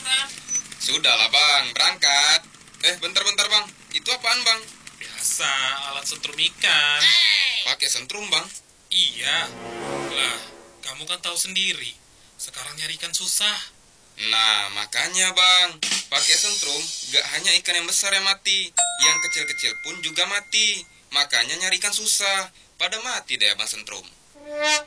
kan? Sudahlah bang, berangkat. Bentar-bentar bang, itu apaan bang? Biasa, alat setrum ikan. Pakai sentrum bang? Iya. Lah, kamu kan tahu sendiri. Sekarang nyari ikan susah. Nah, makanya bang, pakai sentrum gak hanya ikan yang besar yang mati, yang kecil-kecil pun juga mati. Makanya nyari ikan susah, pada mati deh bang sentrum.